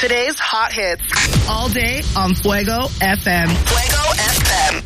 Today's hot hits all day on Fuego FM. Fuego FM.